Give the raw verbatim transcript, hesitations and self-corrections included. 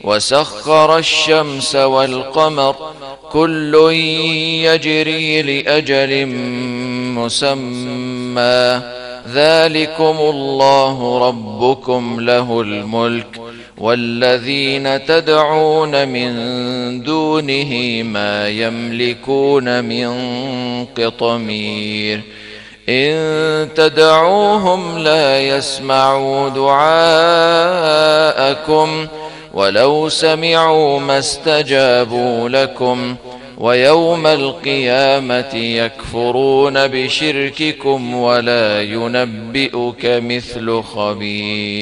وسخر الشمس والقمر كل يجري لأجل مسمى ذلكم الله ربكم له الملك والذين تدعون من دونه ما يملكون من قطمير إن تدعوهم لا يسمعوا دعاءكم ولو سمعوا ما استجابوا لكم ويوم القيامة يكفرون بشرككم ولا ينبئك مثل خبير.